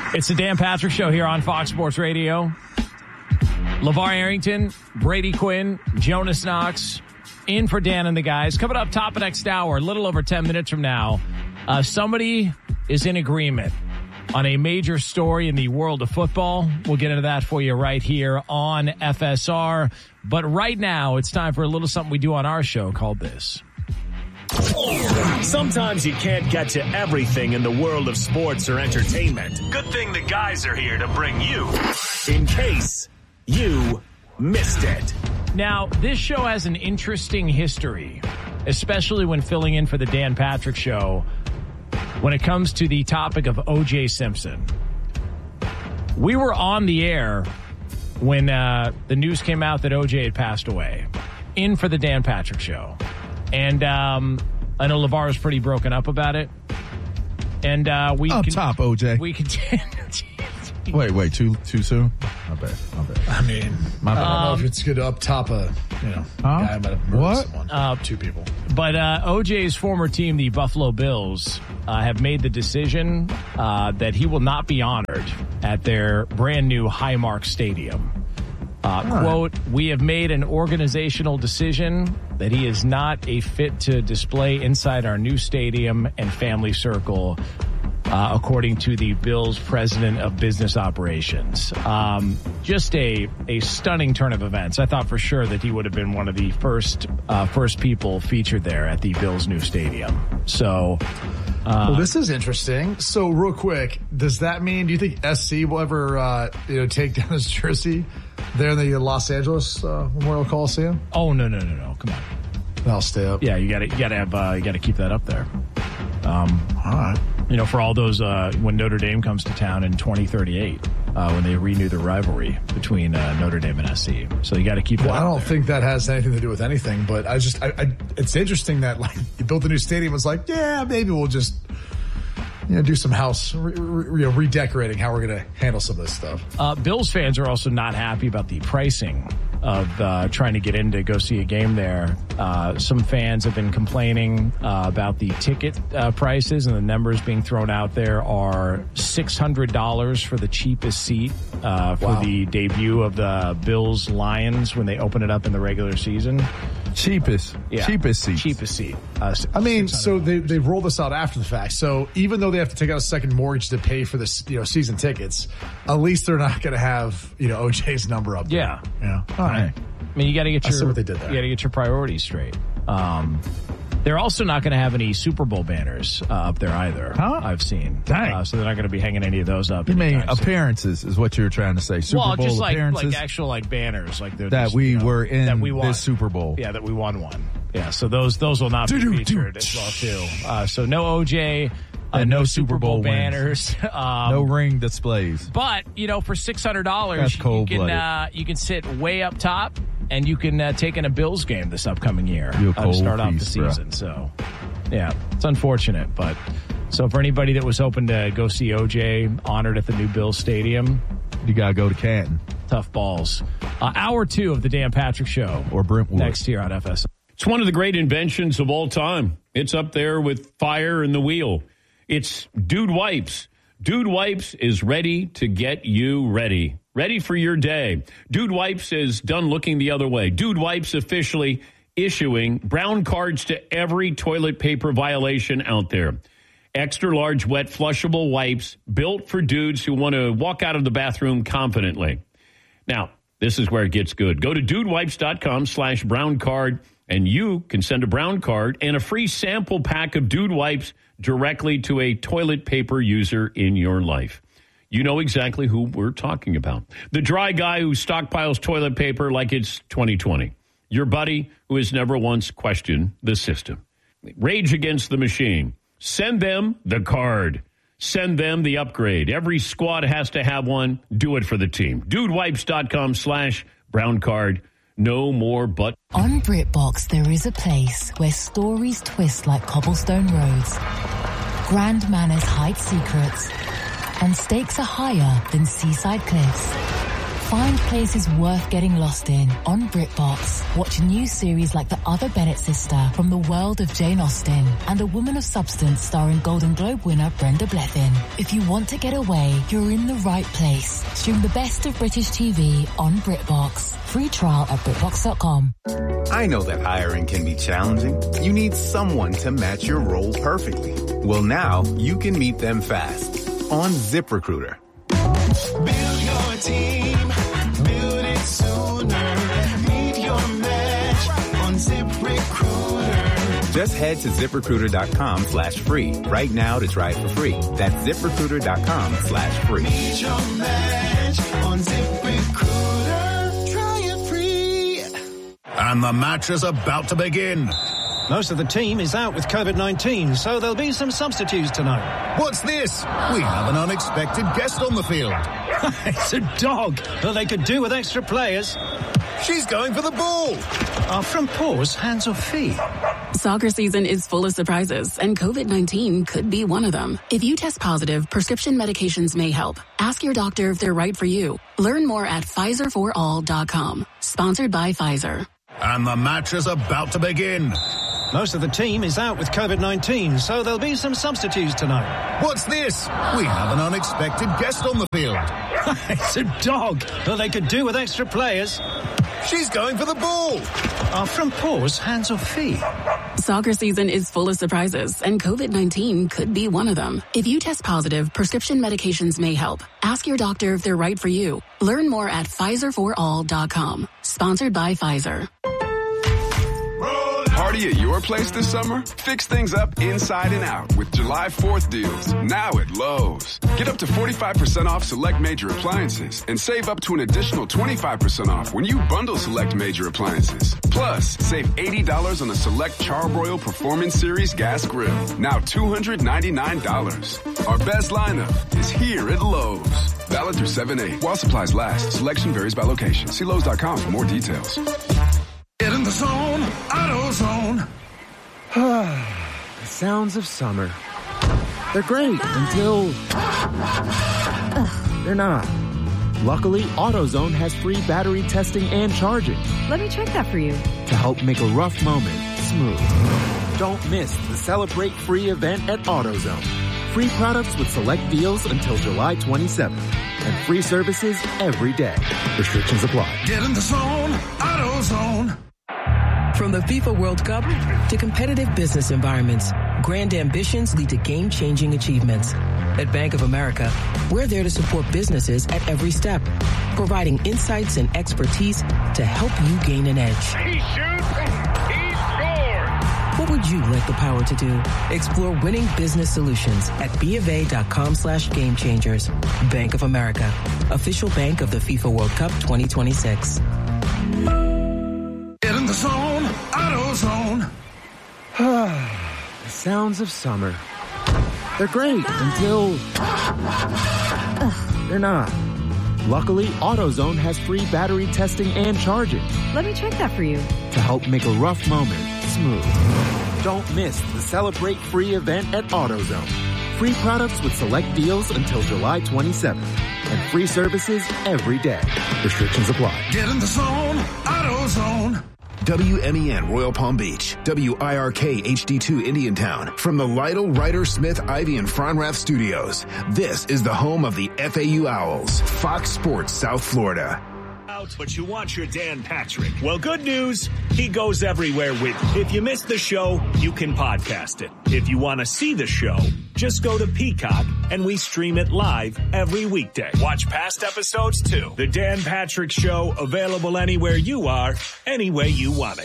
It's the Dan Patrick Show here on Fox Sports Radio. LeVar Arrington, Brady Quinn, Jonas Knox, in for Dan and the guys. Coming up top of next hour, a little over 10 minutes from now, somebody is in agreement on a major story in the world of football. We'll get into that for you right here on FSR. But right now, it's time for a little something we do on our show called this. Sometimes you can't get to everything in the world of sports or entertainment. Good thing the guys are here to bring you in case you missed it. Now, this show has an interesting history, especially when filling in for the Dan Patrick Show, when it comes to the topic of O.J. Simpson. We were on the air when the news came out that O.J. had passed away, in for the Dan Patrick Show. And I know LeVar was pretty broken up about it. And we top, O.J. We continue. Wait, too soon? My bad. I mean, I don't know if it's good up top a, guy might have murdered someone. Two people. But OJ's former team, the Buffalo Bills, have made the decision that he will not be honored at their brand new Highmark Stadium. Quote, "We have made an organizational decision that he is not a fit to display inside our new stadium and family circle," according to the Bills' president of business operations. Just a stunning turn of events. I thought for sure that he would have been one of the first people featured there at the Bills' new stadium. So, well, this is interesting. So, real quick, does that mean? Do you think SC will ever take down his jersey there in the Los Angeles Memorial Coliseum? Oh no! Come on, I'll stay up. Yeah, you got to keep that up there. All right. For all those when Notre Dame comes to town in 2038, when they renew the rivalry between Notre Dame and SC. So you got to keep that. I don't think that has anything to do with anything, but it's interesting that you built a new stadium. It's like, yeah, maybe we'll just do some house redecorating, how we're going to handle some of this stuff. Bills fans are also not happy about the pricing of trying to get in to go see a game there. Some fans have been complaining about the ticket prices, and the numbers being thrown out there are $600 for the cheapest seat for the debut of the Bills Lions when they open it up in the regular season. Cheapest seat. I mean, so they rolled this out after the fact. So even though they have to take out a second mortgage to pay for this, season tickets, at least they're not going to have, OJ's number up there. Yeah. All right. I mean, you got to get I see what they did there. You got to get your priorities straight. They're also not going to have any Super Bowl banners up there either. Huh? I've seen. Dang. So they're not going to be hanging any of those up. You mean appearances is what you're trying to say? Super Bowl just appearances? like actual banners, like that we were in that we won. This Super Bowl. Yeah, that we won one. Yeah, so those will not be featured as well too. So no OJ. No Super Bowl banners, no ring displays. But for $600, you can sit way up top, and you can take in a Bills game this upcoming year to start off the season. Bro. So, yeah, it's unfortunate, but so for anybody that was hoping to go see OJ honored at the new Bills Stadium, you gotta go to Canton. Tough balls. Hour 2 of the Dan Patrick Show, or Brentwood, next here on FS. It's one of the great inventions of all time. It's up there with fire and the wheel. It's Dude Wipes. Dude Wipes is ready to get you ready. Ready for your day. Dude Wipes is done looking the other way. Dude Wipes officially issuing brown cards to every toilet paper violation out there. Extra large wet flushable wipes built for dudes who want to walk out of the bathroom confidently. Now, this is where it gets good. Go to dudewipes.com/brown card and you can send a brown card and a free sample pack of Dude Wipes directly to a toilet paper user in your life. You know exactly who we're talking about. The dry guy who stockpiles toilet paper like it's 2020. Your buddy who has never once questioned the system. Rage against the machine. Send them the card. Send them the upgrade. Every squad has to have one. Do it for the team. Dudewipes.com/brown card. No more but. On BritBox, there is a place where stories twist like cobblestone roads, grand manners hide secrets, and stakes are higher than seaside cliffs. Find places worth getting lost in on BritBox. Watch new series like The Other Bennett Sister from the world of Jane Austen and A Woman of Substance starring Golden Globe winner Brenda Blethyn. If you want to get away, you're in the right place. Stream the best of British TV on BritBox. Free trial at BritBox.com. I know that hiring can be challenging. You need someone to match your role perfectly. Well, now you can meet them fast on ZipRecruiter. Build your team, build it sooner. Meet your match on ZipRecruiter. Just head to ZipRecruiter.com/free right now to try it for free. That's ZipRecruiter.com/free. Meet your match on ZipRecruiter. Try it free. And the match is about to begin. Most of the team is out with COVID-19, so there'll be some substitutes tonight. What's this? We have an unexpected guest on the field. It's a dog. Well, they could do with extra players. She's going for the ball. Are front paws hands or feet? Soccer season is full of surprises, and COVID-19 could be one of them. If you test positive, prescription medications may help. Ask your doctor if they're right for you. Learn more at PfizerForAll.com. Sponsored by Pfizer. And the match is about to begin. Most of the team is out with COVID-19, so there'll be some substitutes tonight. What's this? We have an unexpected guest on the field. It's a dog. Well, they could do with extra players. She's going for the ball. Are front paws hands or feet? Soccer season is full of surprises, and COVID-19 could be one of them. If you test positive, prescription medications may help. Ask your doctor if they're right for you. Learn more at PfizerForAll.com. Sponsored by Pfizer. Party at your place this summer? Fix things up inside and out with July 4th deals, now at Lowe's. Get up to 45% off select major appliances and save up to an additional 25% off when you bundle select major appliances. Plus, save $80 on a select Charbroil Performance Series gas grill, now $299. Our best lineup is here at Lowe's. Valid through 7/8. While supplies last, selection varies by location. See Lowe's.com for more details. Get in the zone, AutoZone. The sounds of summer. They're great until they're not. Luckily, AutoZone has free battery testing and charging. Let me check that for you. To help make a rough moment smooth. Don't miss the Celebrate Free event at AutoZone. Free products with select deals until July 27th. And free services every day. Restrictions apply. Get in the zone, AutoZone. From the FIFA World Cup to competitive business environments, grand ambitions lead to game-changing achievements. At Bank of America, we're there to support businesses at every step, providing insights and expertise to help you gain an edge. He shoots, he scores! What would you like the power to do? Explore winning business solutions at BofA.com/gamechangers. Bank of America, official bank of the FIFA World Cup 2026. Get in the zone, AutoZone. The sounds of summer. They're great until they're not. Luckily, AutoZone has free battery testing and charging. Let me check that for you. To help make a rough moment smooth. Don't miss the Celebrate Free event at AutoZone. Free products with select deals until July 27th. And free services every day. Restrictions apply. Get in the zone, AutoZone. WMEN Royal Palm Beach, WIRK HD2 Indiantown. From the Lytle, Ryder, Smith, Ivy, and Fronrath Studios, this is the home of the FAU Owls, Fox Sports South Florida. But you want your Dan Patrick. Well, good news. He goes everywhere with you. If you missed the show, you can podcast it. If you want to see the show, just go to Peacock and we stream it live every weekday. Watch past episodes too. The Dan Patrick Show, available anywhere you are, any way you want it.